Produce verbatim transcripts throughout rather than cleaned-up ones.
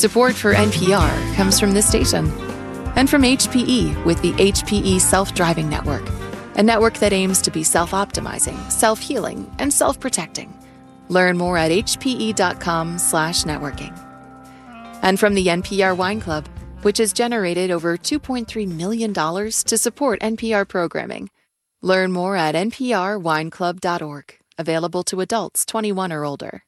Support for N P R comes from this station and from H P E with the H P E Self-Driving Network, a network that aims to be self-optimizing, self-healing, and self-protecting. Learn more at hpe.com slash networking. And from the N P R Wine Club, which has generated over two point three million dollars to support N P R programming. Learn more at n p r wine club dot org. Available to adults twenty-one or older.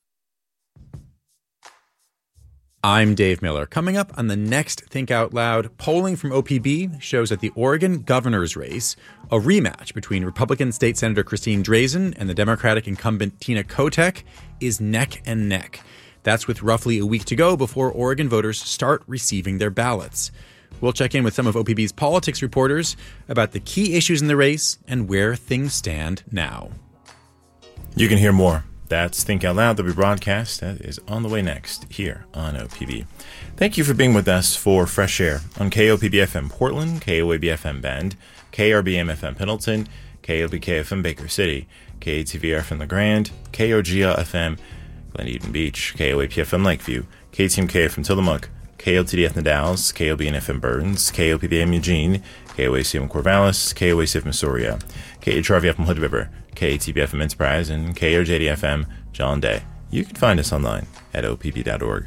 I'm Dave Miller. Coming up on the next Think Out Loud, polling from O P B shows that the Oregon governor's race, a rematch between Republican State Senator Christine Drazan and the Democratic incumbent Tina Kotek, is neck and neck. That's with roughly a week to go before Oregon voters start receiving their ballots. We'll check in with some of O P B's politics reporters about the key issues in the race and where things stand now. You can hear more. That's Think Out Loud, the rebroadcast that is on the way next here on O P B. Thank you for being with us for Fresh Air on K O P B F M Portland, K O A B F M Bend, K R B M F M Pendleton, K O B K F M Baker City, K A T V F M La Grande, K O G L F M Glen Eden Beach, K O A P F M Lakeview, K T M K F M Tillamook, K L T D F Nadals, K O B N F M Burns, K O P B M Eugene, K O A C M Corvallis, K O A C F M Astoria, K H R V F M Hood River, K A T B F M Enterprise, and K O J D F M John Day. You can find us online at O P B dot org.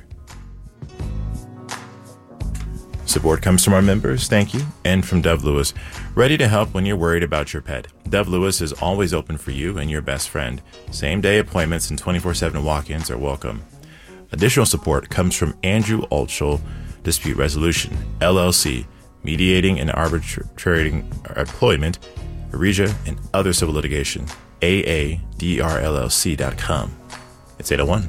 Support comes from our members, thank you, and from Dove Lewis, ready to help when you're worried about your pet. Dove Lewis is always open for you and your best friend. Same-day appointments and twenty-four seven walk-ins are welcome. Additional support comes from Andrew Altschul Dispute Resolution, L L C, mediating and arbitrating employment, ERIJA, and other civil litigation, A A D R L L C dot com. It's eight oh one.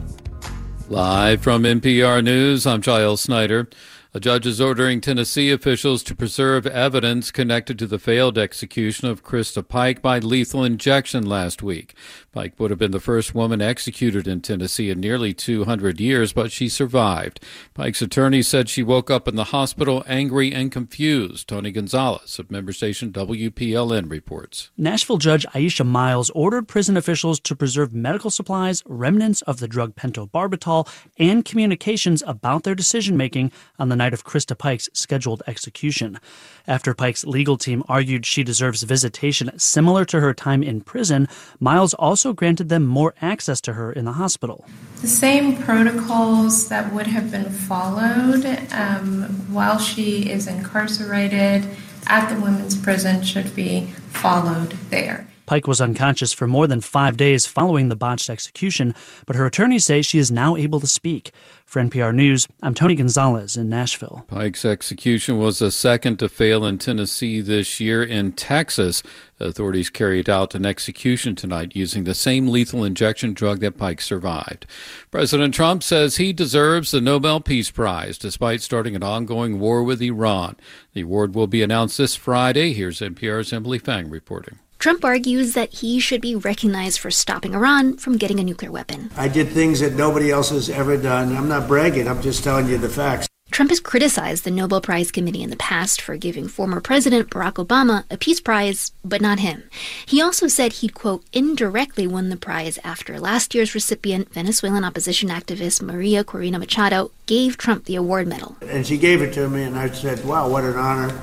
Live from N P R News, I'm Giles Snyder. A judge is ordering Tennessee officials to preserve evidence connected to the failed execution of Krista Pike by lethal injection last week. Pike would have been the first woman executed in Tennessee in nearly two hundred years, but she survived. Pike's attorney said she woke up in the hospital angry and confused. Tony Gonzalez of member station W P L N reports. Nashville Judge Aisha Miles ordered prison officials to preserve medical supplies, remnants of the drug pentobarbital, and communications about their decision-making on the night of Krista Pike's scheduled execution. After Pike's legal team argued she deserves visitation similar to her time in prison, Miles also granted them more access to her in the hospital. The same protocols that would have been followed um, while she is incarcerated at the women's prison should be followed there. Pike was unconscious for more than five days following the botched execution, but her attorneys say she is now able to speak. For N P R News, I'm Tony Gonzalez in Nashville. Pike's execution was the second to fail in Tennessee this year. In Texas, authorities carried out an execution tonight using the same lethal injection drug that Pike survived. President Trump says he deserves the Nobel Peace Prize despite starting an ongoing war with Iran. The award will be announced this Friday. Here's N P R's Emily Fang reporting. Trump argues that he should be recognized for stopping Iran from getting a nuclear weapon. I did things that nobody else has ever done. I'm not bragging. I'm just telling you the facts. Trump has criticized the Nobel Prize Committee in the past for giving former President Barack Obama a peace prize, but not him. He also said he'd, quote, indirectly won the prize after last year's recipient, Venezuelan opposition activist Maria Corina Machado, gave Trump the award medal. And she gave it to me, and I said, wow, what an honor.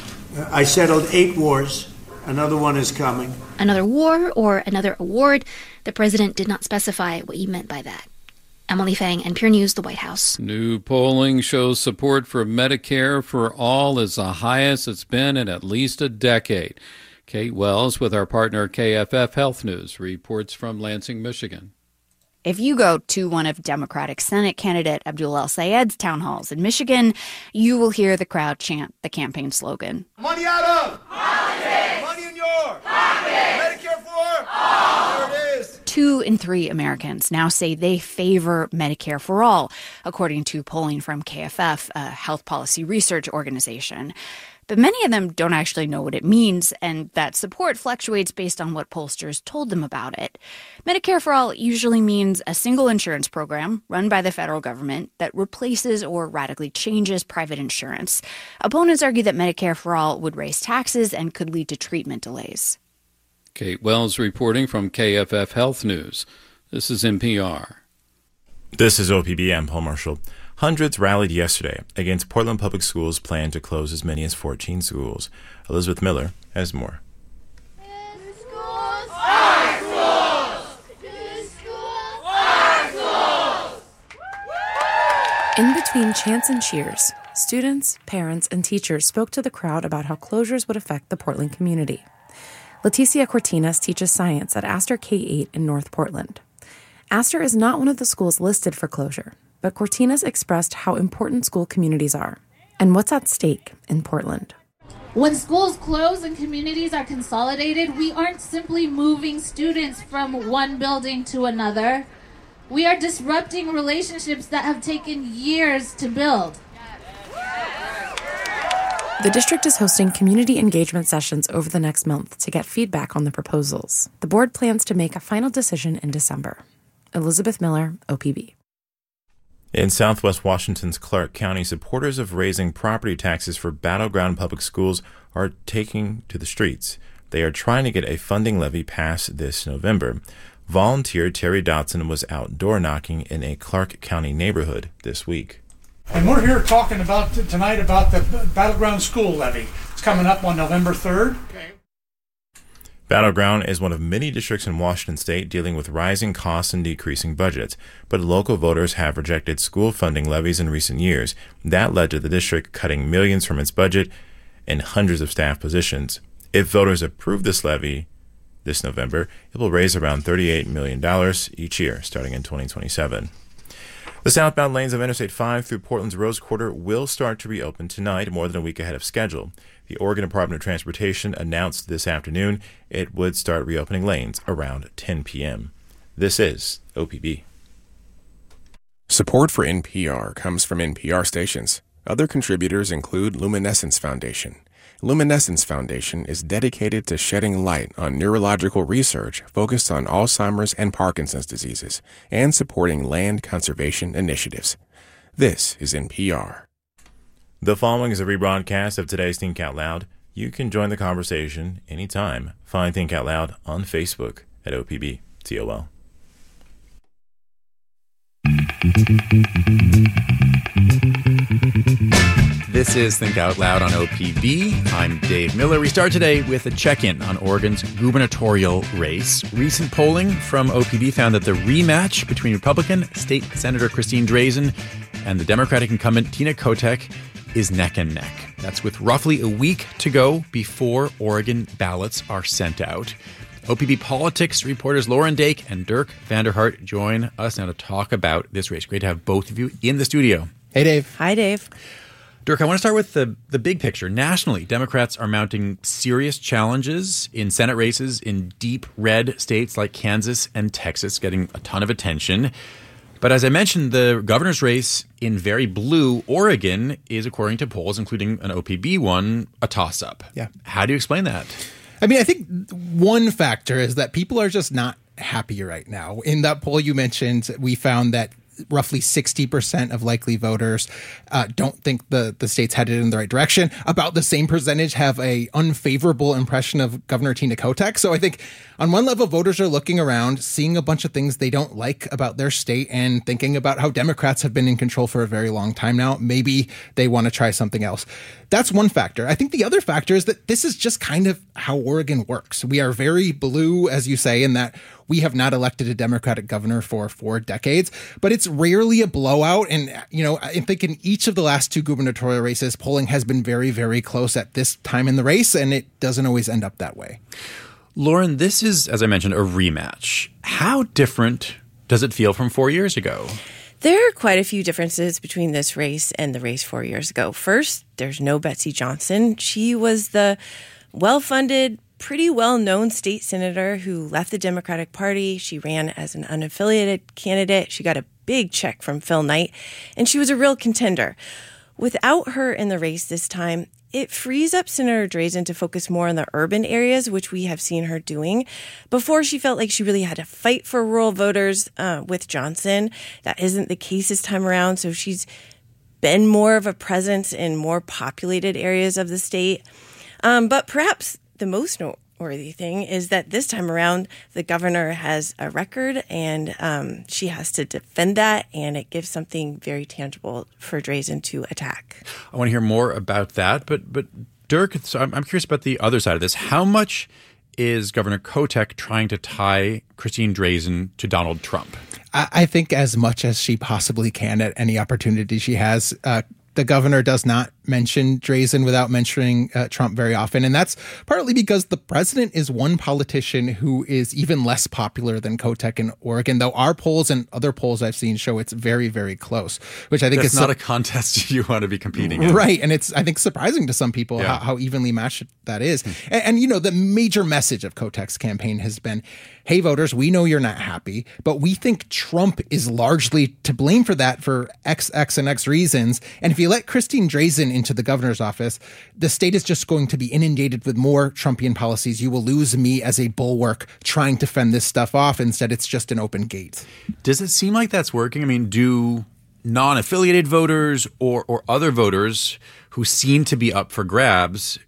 I settled eight wars. Another one is coming. Another war or another award? The president did not specify what he meant by that. Emily Fang, N P R News, the White House. New polling shows support for Medicare for All is the highest it's been in at least a decade. Kate Wells with our partner K F F Health News reports from Lansing, Michigan. If you go to one of Democratic Senate candidate Abdul El-Sayed's town halls in Michigan, you will hear the crowd chant the campaign slogan. Money out of politics! Money in your pocket! Medicare for all! There it is! Two in three Americans now say they favor Medicare for all, according to polling from K F F, a health policy research organization. But many of them don't actually know what it means, and that support fluctuates based on what pollsters told them about it. Medicare for All usually means a single insurance program run by the federal government that replaces or radically changes private insurance. Opponents argue that Medicare for All would raise taxes and could lead to treatment delays. Kate Wells reporting from K F F Health News. This is N P R. This is O P B. I'm Paul Marshall. Hundreds rallied yesterday against Portland Public Schools' plan to close as many as fourteen schools. Elizabeth Miller has more. In between chants and cheers, students, parents, and teachers spoke to the crowd about how closures would affect the Portland community. Leticia Cortinas teaches science at Astor K eight in North Portland. Astor is not one of the schools listed for closure, but Cortinas expressed how important school communities are and what's at stake in Portland. When schools close and communities are consolidated, we aren't simply moving students from one building to another. We are disrupting relationships that have taken years to build. The district is hosting community engagement sessions over the next month to get feedback on the proposals. The board plans to make a final decision in December. Elizabeth Miller, O P B. In southwest Washington's Clark County, supporters of raising property taxes for battleground public schools are taking to the streets. They are trying to get a funding levy passed this November. Volunteer Terry Dotson was outdoor knocking in a Clark County neighborhood this week. And we're here talking about tonight about the Battleground School Levy. It's coming up on November third. Okay. Battleground is one of many districts in Washington state dealing with rising costs and decreasing budgets, but local voters have rejected school funding levies in recent years. That led to the district cutting millions from its budget and hundreds of staff positions. If voters approve this levy this November, it will raise around thirty-eight million dollars each year, starting in twenty twenty-seven. The southbound lanes of Interstate five through Portland's Rose Quarter will start to reopen tonight, more than a week ahead of schedule. The Oregon Department of Transportation announced this afternoon it would start reopening lanes around ten p.m. This is O P B. Support for N P R comes from N P R stations. Other contributors include Luminescence Foundation. Luminescence Foundation is dedicated to shedding light on neurological research focused on Alzheimer's and Parkinson's diseases and supporting land conservation initiatives. This is N P R. The following is a rebroadcast of today's Think Out Loud. You can join the conversation anytime. Find Think Out Loud on Facebook at O P B T O L. This is Think Out Loud on O P B. I'm Dave Miller. We start today with a check-in on Oregon's gubernatorial race. Recent polling from O P B found that the rematch between Republican State Senator Christine Drazen and the Democratic incumbent Tina Kotek is neck and neck. That's with roughly a week to go before Oregon ballots are sent out. O P B politics reporters Lauren Dake and Dirk Vanderhart join us now to talk about this race. Great to have both of you in the studio. Hey, Dave. Hi, Dave. Dirk, I want to start with the, the big picture. Nationally, Democrats are mounting serious challenges in Senate races in deep red states like Kansas and Texas, getting a ton of attention. But as I mentioned, the governor's race in very blue Oregon is, according to polls, including an O P B one, a toss-up. Yeah. How do you explain that? I mean, I think one factor is that people are just not happy right now. In that poll you mentioned, we found that roughly sixty percent of likely voters uh, don't think the, the state's headed in the right direction. About the same percentage have a unfavorable impression of Governor Tina Kotek. So I think on one level, voters are looking around, seeing a bunch of things they don't like about their state and thinking about how Democrats have been in control for a very long time now. Maybe they want to try something else. That's one factor. I think the other factor is that this is just kind of how Oregon works. We are very blue, as you say, in that we have not elected a Democratic governor for four decades, but it's rarely a blowout. And, you know, I think in each of the last two gubernatorial races, polling has been very, very close at this time in the race, and it doesn't always end up that way. Lauren, this is, as I mentioned, a rematch. How different does it feel from four years ago? There are quite a few differences between this race and the race four years ago. First, there's no Betsy Johnson. She was the well-funded, pretty well-known state senator who left the Democratic Party. She ran as an unaffiliated candidate. She got a big check from Phil Knight, and she was a real contender. Without her in the race this time, it frees up Senator Drazen to focus more on the urban areas, which we have seen her doing. Before, she felt like she really had to fight for rural voters uh, with Johnson. That isn't the case this time around, so she's been more of a presence in more populated areas of the state. Um, but perhaps the most no- worthy thing is that this time around, the governor has a record and um, she has to defend that, and it gives something very tangible for Drazen to attack. I want to hear more about that, but but Dirk, so I'm, I'm curious about the other side of this. How much is Governor Kotek trying to tie Christine Drazen to Donald Trump? I, I think as much as she possibly can at any opportunity she has. Uh, The governor does not mention Drazen without mentioning uh, Trump very often. And that's partly because the president is one politician who is even less popular than Kotek in Oregon, though our polls and other polls I've seen show it's very, very close, which I think That's is not su- a contest you want to be competing in. Right. And it's, I think, surprising to some people Yeah. how, how evenly matched that is. and, and, you know, the major message of Kotek's campaign has been, hey, voters, we know you're not happy, but we think Trump is largely to blame for that for X, X, and X reasons. And if you let Christine Drazen into the governor's office, the state is just going to be inundated with more Trumpian policies. You will lose me as a bulwark trying to fend this stuff off. Instead, it's just an open gate. Does it seem like that's working? I mean, do non-affiliated voters or, or other voters who seem to be up for grabs,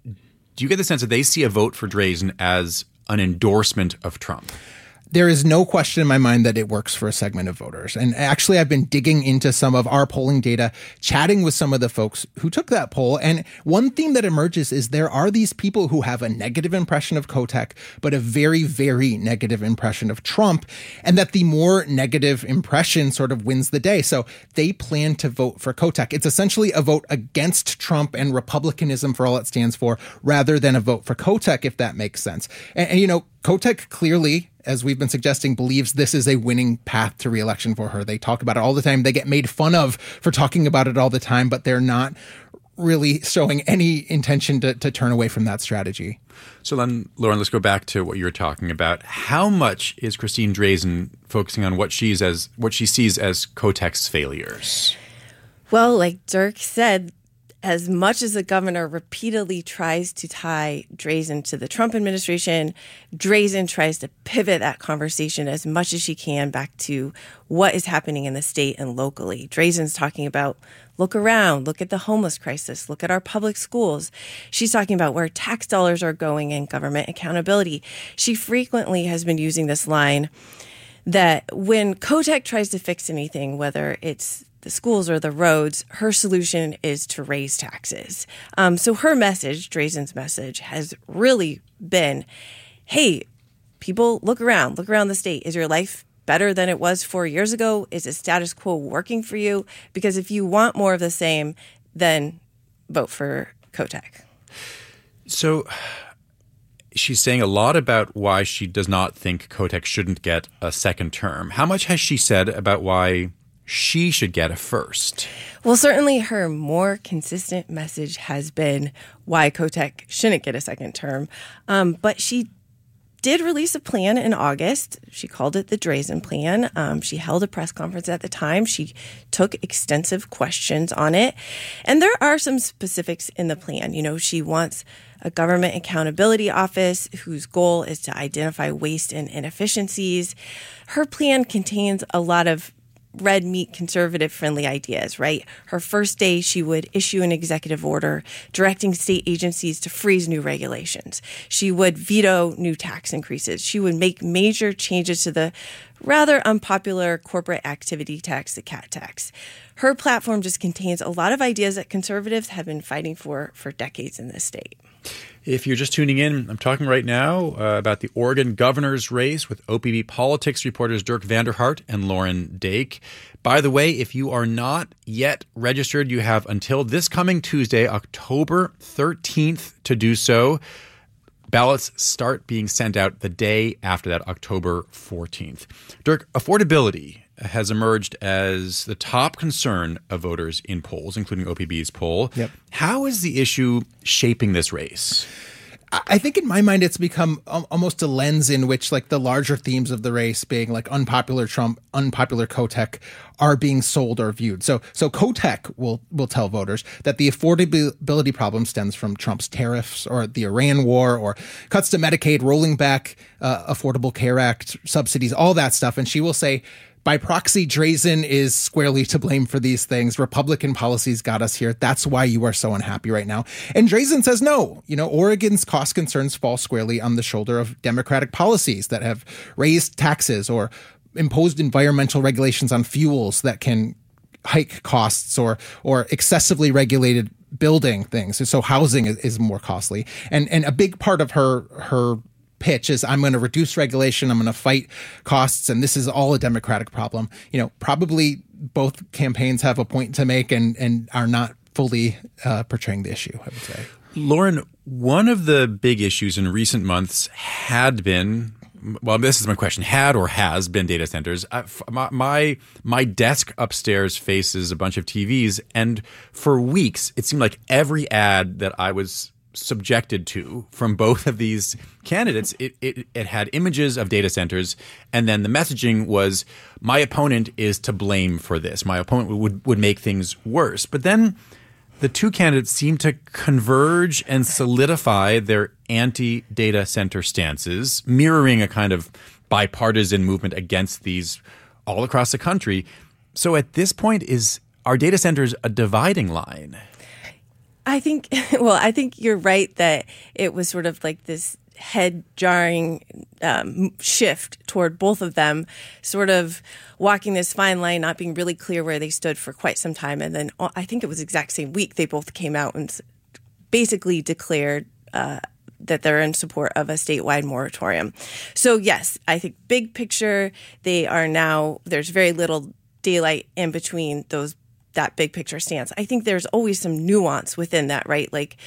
do you get the sense that they see a vote for Drazen as an endorsement of Trump? There is no question in my mind that it works for a segment of voters. And actually, I've been digging into some of our polling data, chatting with some of the folks who took that poll. And one theme that emerges is there are these people who have a negative impression of Kotek, but a very, very negative impression of Trump, and that the more negative impression sort of wins the day. So they plan to vote for Kotek. It's essentially a vote against Trump and Republicanism for all it stands for, rather than a vote for Kotek, if that makes sense. And, and you know, Kotek clearly, as we've been suggesting, believes this is a winning path to re-election for her. They talk about it all the time. They get made fun of for talking about it all the time, but they're not really showing any intention to, to turn away from that strategy. So then, Lauren, let's go back to what you were talking about. How much is Christine Drazen focusing on what she's as what she sees as Kotek's failures? Well, like Dirk said, as much as the governor repeatedly tries to tie Drazen to the Trump administration, Drazen tries to pivot that conversation as much as she can back to what is happening in the state and locally. Drazen's talking about, look around, look at the homeless crisis, look at our public schools. She's talking about where tax dollars are going and government accountability. She frequently has been using this line that when Kotek tries to fix anything, whether it's the schools or the roads, her solution is to raise taxes. Um, so her message, Drazen's message, has really been, hey, people, look around. Look around the state. Is your life better than it was four years ago? Is the status quo working for you? Because if you want more of the same, then vote for Kotek. So she's saying a lot about why she does not think Kotek shouldn't get a second term. How much has she said about why she should get a first? Well, certainly her more consistent message has been why Kotek shouldn't get a second term. Um, but she did release a plan in August. She called it the Drazen Plan. Um, she held a press conference at the time. She took extensive questions on it. And there are some specifics in the plan. You know, she wants a government accountability office whose goal is to identify waste and inefficiencies. Her plan contains a lot of red meat, conservative-friendly ideas, right? Her first day, she would issue an executive order directing state agencies to freeze new regulations. She would veto new tax increases. She would make major changes to the rather unpopular corporate activity tax, the C A T tax. Her platform just contains a lot of ideas that conservatives have been fighting for for decades in this state. If you're just tuning in, I'm talking right now uh, about the Oregon governor's race with O P B politics reporters Dirk Vanderhart and Lauren Dake. By the way, if you are not yet registered, you have until this coming Tuesday, October thirteenth, to do so. Ballots start being sent out the day after that, October fourteenth. Dirk, affordability has emerged as the top concern of voters in polls, including O P B's poll. Yep. How is the issue shaping this race? I think in my mind, it's become almost a lens in which like the larger themes of the race being like unpopular Trump, unpopular Kotek are being sold or viewed. So so Kotek will will tell voters that the affordability problem stems from Trump's tariffs or the Iran war or cuts to Medicaid, rolling back uh, Affordable Care Act subsidies, all that stuff. And she will say, by proxy, Drazen is squarely to blame for these things. Republican policies got us here. That's why you are so unhappy right now. And Drazen says no. You know, Oregon's cost concerns fall squarely on the shoulder of Democratic policies that have raised taxes or imposed environmental regulations on fuels that can hike costs or or excessively regulated building things. So housing is, is more costly. And and a big part of her her pitch is I'm going to reduce regulation. I'm going to fight costs. And this is all a Democratic problem. You know, probably both campaigns have a point to make and, and are not fully uh, portraying the issue, I would say. Lauren, one of the big issues in recent months had been, well, this is my question, had or has been data centers. Uh, my, my my desk upstairs faces a bunch of T Vs, and for weeks, it seemed like every ad that I was subjected to from both of these candidates, it, it, it had images of data centers, and then the messaging was, my opponent is to blame for this. My opponent would, would make things worse. But then the two candidates seem to converge and solidify their anti-data center stances, mirroring a kind of bipartisan movement against these all across the country. So at this point, is are data centers a dividing line? I think, well, I think you're right that it was sort of like this head jarring um, shift toward both of them, sort of walking this fine line, not being really clear where they stood for quite some time. And then I think it was the exact same week they both came out and basically declared uh, that they're in support of a statewide moratorium. So yes, I think big picture, they are now, there's very little daylight in between those that big picture stance. I think there's always some nuance within that, right? Like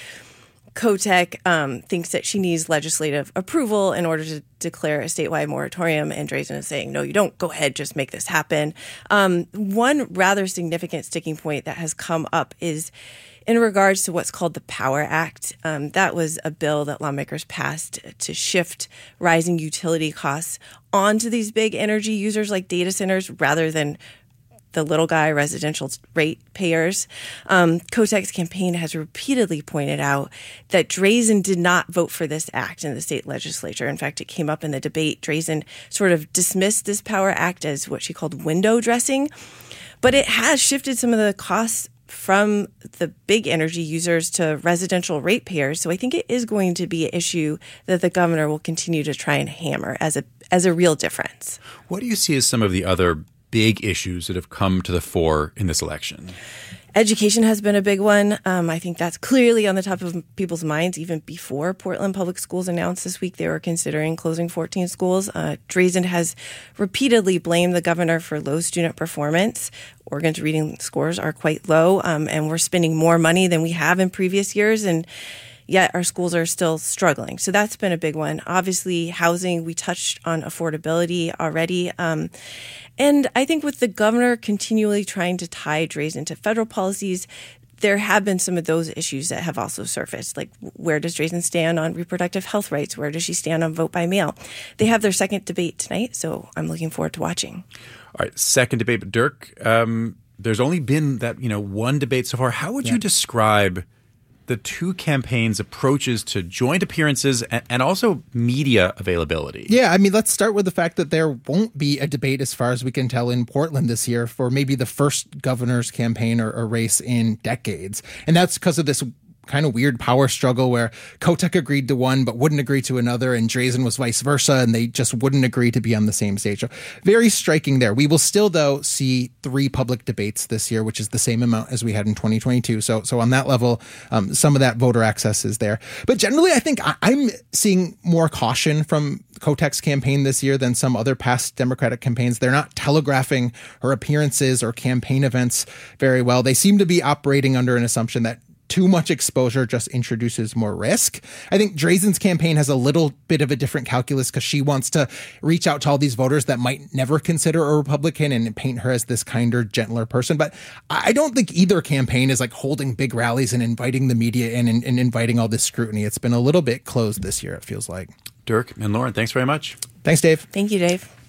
Kotek um, thinks that she needs legislative approval in order to declare a statewide moratorium, and Drazen is saying, no, you don't. Go ahead, just make this happen. Um, one rather significant sticking point that has come up is in regards to what's called the Power Act. Um, that was a bill that lawmakers passed to shift rising utility costs onto these big energy users like data centers rather than the little guy residential rate payers. Um, Kotek's campaign has repeatedly pointed out that Drazen did not vote for this act in the state legislature. In fact, it came up in the debate. Drazen sort of dismissed this Power Act as what she called window dressing, but it has shifted some of the costs from the big energy users to residential ratepayers. So I think it is going to be an issue that the governor will continue to try and hammer as a as a real difference. What do you see as some of the other big issues that have come to the fore in this election? Education has been a big one. Um, I think that's clearly on the top of people's minds. Even before Portland Public Schools announced this week they were considering closing fourteen schools, uh, Drazen has repeatedly blamed the governor for low student performance. Oregon's reading scores are quite low, um, and we're spending more money than we have in previous years, and yet our schools are still struggling. So that's been a big one. Obviously, housing, we touched on affordability already. Um, and I think with the governor continually trying to tie Drazen to federal policies, there have been some of those issues that have also surfaced. Like, where does Drazen stand on reproductive health rights? Where does she stand on vote by mail? They have their second debate tonight, so I'm looking forward to watching. All right, second debate. But Dirk, um, there's only been that, you know, one debate so far. How would yeah. you describe the two campaigns' approaches to joint appearances and, and also media availability? Yeah, I mean, let's start with the fact that there won't be a debate, as far as we can tell, in Portland this year for maybe the first governor's campaign or, or race in decades. And that's because of this kind of weird power struggle where Kotek agreed to one but wouldn't agree to another, and Drazen was vice versa, and they just wouldn't agree to be on the same stage. So very striking there. We will still, though, see three public debates this year, which is the same amount as we had in twenty twenty-two. So so on that level, um, some of that voter access is there. But generally, I think I- I'm seeing more caution from Kotek's campaign this year than some other past Democratic campaigns. They're not telegraphing her appearances or campaign events very well. They seem to be operating under an assumption that too much exposure just introduces more risk. I think Drazen's campaign has a little bit of a different calculus because she wants to reach out to all these voters that might never consider a Republican and paint her as this kinder, gentler person. But I don't think either campaign is like holding big rallies and inviting the media in and, and inviting all this scrutiny. It's been a little bit closed this year, it feels like. Dirk and Lauren, thanks very much. Thanks, Dave. Thank you, Dave.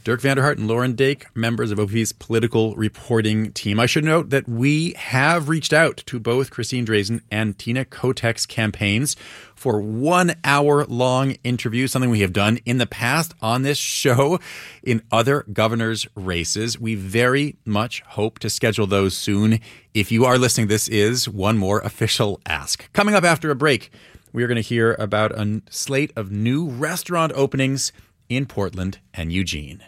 Dirk Vanderhart and Lauren Dake, members of O P B's political reporting team. I should note that we have reached out to both Christine Drazan and Tina Kotek's campaigns for one hour long interviews, something we have done in the past on this show in other governors' races. We very much hope to schedule those soon. If you are listening, this is one more official ask. Coming up after a break, we are going to hear about a slate of new restaurant openings in Portland and Eugene.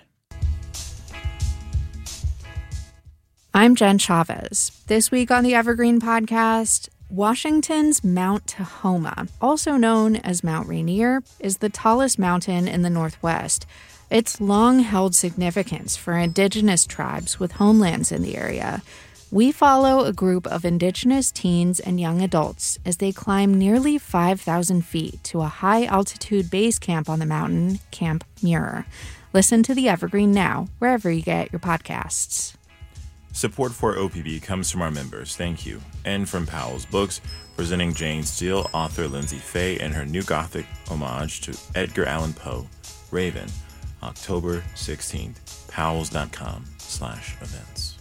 I'm Jen Chavez. This week on the Evergreen Podcast, Washington's Mount Tahoma, also known as Mount Rainier, is the tallest mountain in the Northwest. It's long held significance for indigenous tribes with homelands in the area. We follow a group of indigenous teens and young adults as they climb nearly five thousand feet to a high-altitude base camp on the mountain, Camp Muir. Listen to the Evergreen now, wherever you get your podcasts. Support for O P B comes from our members, thank you, and from Powell's Books, presenting Jane Steele, author Lindsay Fay, and her new Gothic homage to Edgar Allan Poe, Raven, October sixteenth, powells.com slash events.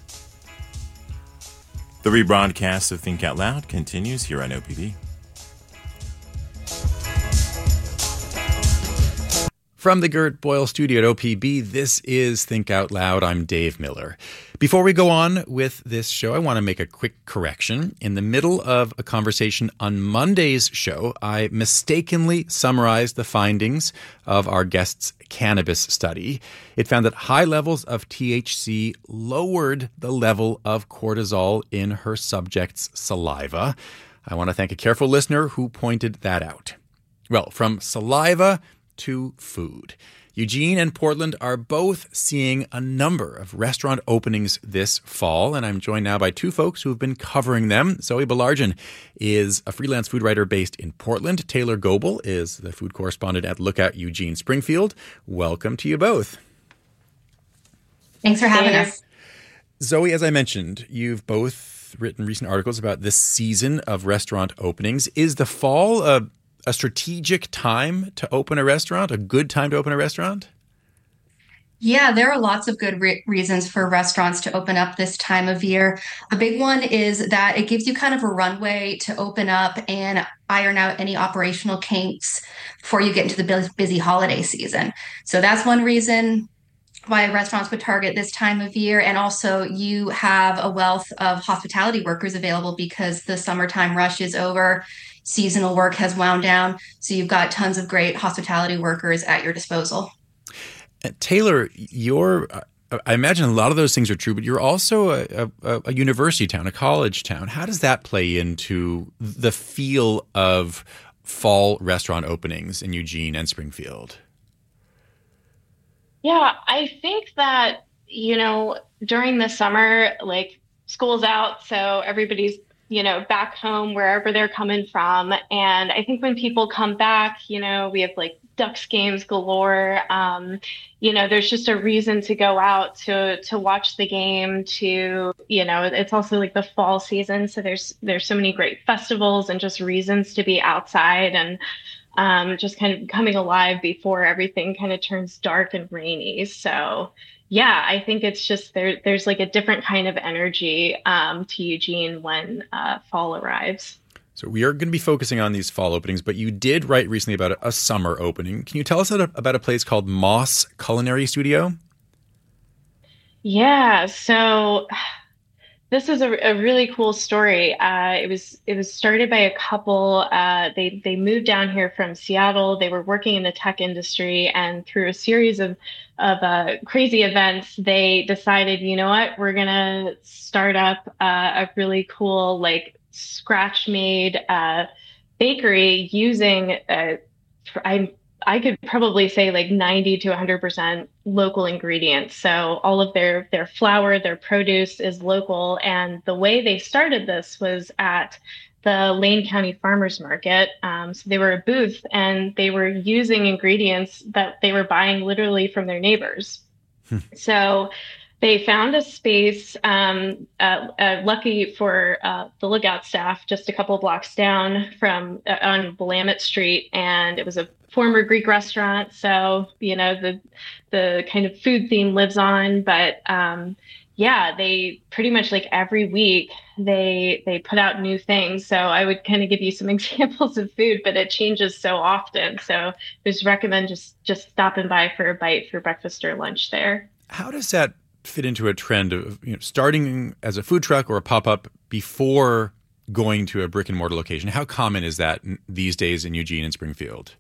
The rebroadcast of Think Out Loud continues here on O P B. From the Gert Boyle studio at O P B, this is Think Out Loud. I'm Dave Miller. Before we go on with this show, I want to make a quick correction. In the middle of a conversation on Monday's show, I mistakenly summarized the findings of our guest's cannabis study. It found that high levels of T H C lowered the level of cortisol in her subject's saliva. I want to thank a careful listener who pointed that out. Well, from saliva to food. Eugene and Portland are both seeing a number of restaurant openings this fall, and I'm joined now by two folks who have been covering them. Zoe Balargian is a freelance food writer based in Portland. Taylor Goebel is the food correspondent at Lookout Eugene Springfield. Welcome to you both. Thanks for having us. Zoe, as I mentioned, you've both written recent articles about this season of restaurant openings. Is the fall a a strategic time to open a restaurant, a good time to open a restaurant? Yeah, there are lots of good re- reasons for restaurants to open up this time of year. A big one is that it gives you kind of a runway to open up and iron out any operational kinks before you get into the busy holiday season. So that's one reason why restaurants would target this time of year. And also you have a wealth of hospitality workers available because the summertime rush is over. Seasonal work has wound down. So you've got tons of great hospitality workers at your disposal. Uh, Taylor, you're, uh, I imagine a lot of those things are true, but you're also a, a, a university town, a college town. How does that play into the feel of fall restaurant openings in Eugene and Springfield? Yeah, I think that, you know, during the summer, like school's out, so everybody's, you know, back home, wherever they're coming from. And I think when people come back, you know, we have like Ducks games galore. Um, you know, there's just a reason to go out to to watch the game, to, you know, it's also like the fall season. So there's there's so many great festivals and just reasons to be outside and um, just kind of coming alive before everything kind of turns dark and rainy. So yeah, I think it's just there. There's like a different kind of energy um, to Eugene when uh, fall arrives. So we are going to be focusing on these fall openings, but you did write recently about a, a summer opening. Can you tell us about a place called Moss Culinary Studio? Yeah, so this is a, a really cool story. Uh, it was it was started by a couple. Uh, they they moved down here from Seattle. They were working in the tech industry, and through a series of of uh, crazy events, they decided, you know what, we're gonna start up uh, a really cool like scratch made uh, bakery using uh, I I could probably say like ninety to one hundred percent local ingredients. So all of their their flour, their produce is local. And the way they started this was at the Lane County Farmers Market. Um, so they were a booth and they were using ingredients that they were buying literally from their neighbors. So They found a space, um, uh, uh, lucky for uh, the Lookout staff, just a couple blocks down from uh, on Willamette Street, and it was a former Greek restaurant. So, you know, the the kind of food theme lives on. But um, yeah, they pretty much like every week they they put out new things. So I would kind of give you some examples of food, but it changes so often. So I just recommend just just stopping by for a bite for breakfast or lunch there. How does that fit into a trend of, you know, starting as a food truck or a pop-up before going to a brick and mortar location? How common is that these days in Eugene and Springfield?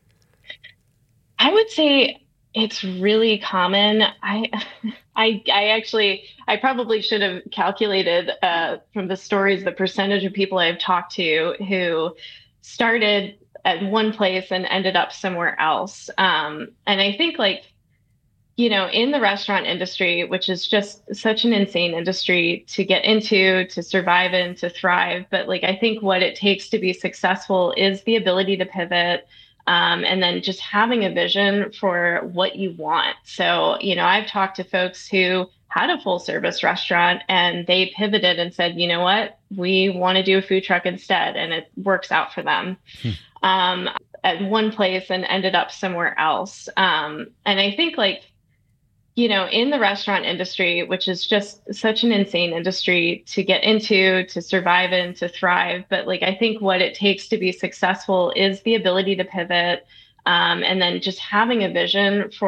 I would say it's really common. I, I, I actually, I probably should have calculated uh, from the stories, the percentage of people I've talked to who started at one place and ended up somewhere else. Um, and I think like, you know, in the restaurant industry, which is just such an insane industry to get into, to survive in, to thrive. But like, I think what it takes to be successful is the ability to pivot, um, and then just having a vision for what you want. So, you know, I've talked to folks who had a full service restaurant and they pivoted and said, you know what, we want to do a food truck instead. And it works out for them. Hmm. Um, at one place and ended up somewhere else. Um, and I think like, you know, in the restaurant industry, which is just such an insane industry to get into, to survive in, to thrive. But like, I think what it takes to be successful is the ability to pivot, um, and then just having a vision for